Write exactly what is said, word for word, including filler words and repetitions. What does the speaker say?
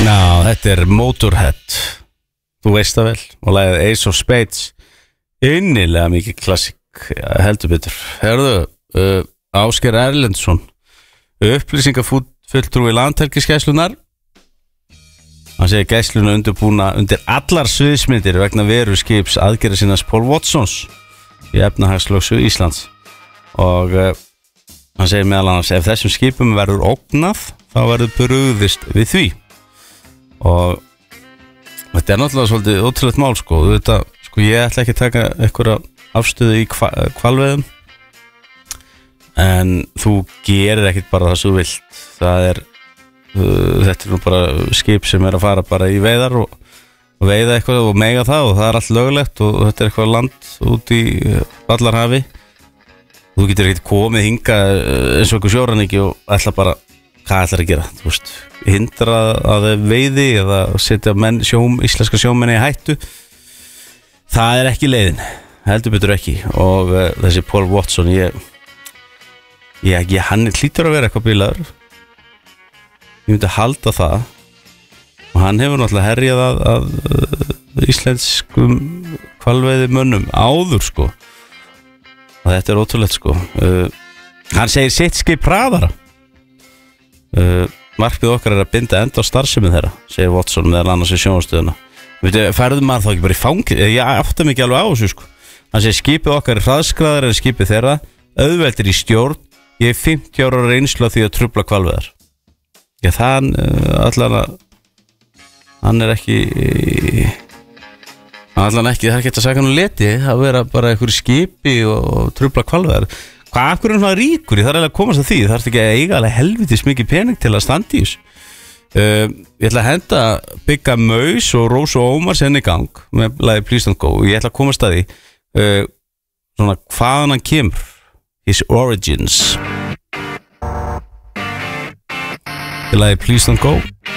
Já, þetta er Motorhead. Þú veist það vel. Og lagið Ace of Spades. Innilega mikið klassik, heldur betur. Herðu, uh, Ásgeir Erlendsson, upplýsingafulltrúi landhelgisgæslunnar. Hann segir gæsluna undirbúna undir allar sviðsmyndir vegna veru skips aðgerða sinnas Paul Watsons í efnahagslögsu Íslands. Og uh, hann segir meðal annars, ef þessum skipum verður ógnað, þá verður brugðist við því. Og þetta er náttúrulega svolítið ótrúlegt mál, sko. Þetta, sko, ég ætla ekki að taka einhverja afstöðu í hvalveiðum, en þú gerir ekkert bara það svo vilt. Það er, uh, þetta er nú bara skip sem er að fara bara í veiðar og, og veiða eitthvað og mega það, og það er allt löglegt, og þetta er eitthvað land út í Vallarhafi. Þú getur ekkert komið hinga eins og einhver sjóræningi og ætla bara, hvað ætlar að gera, þú veist, hindra að það veiði eða setja menn, sjóm, íslenska sjómenni í hættu. Það er ekki leiðin, heldur betur ekki. Og uh, þessi Paul Watson, ég, ég, ég hann hlýtur að vera eitthvað bílaður. Ég myndi halda það, og hann hefur náttúrulega herjað að, að uh, íslenskum hvalveiði mönnum áður, sko. Og þetta er ótrúlegt, sko. uh, Hann segir sitt skip hraðara. Uh, markmið okkar er að binda enda á starfsemið þeirra, segir Watson meðal annars í sjónvarpsstöðina. Færðu maður þá ekki bara í fangi? Ég átta mig ekki alveg á þessu, sko. Hann segir skipið okkar er hraðskreiðara en skipið þeirra, auðveldir í stjórn, ég er fimmtíu ára reynslu af því að trufla hvalveiðar. Ég þann uh, allan að hann er ekki allan ekki, það er ekki að segja hann um leti að vera bara einhverju skipi og, og trufla hvalveiðar. Hvað, af hverju er hann svona ríkur? Ég þarf eiginlega að komast að því. Það þarf ekki að eiga alveg helvitis mikið pening til að standa í þessu. Uh, ég ætla að henda Bigga Maus og Rós og Ómar senn í gang með lagið Please Don't Go, og ég ætla að komast að því uh, svona hvaðan hann kemur, his origins. Lagið Please Don't Go.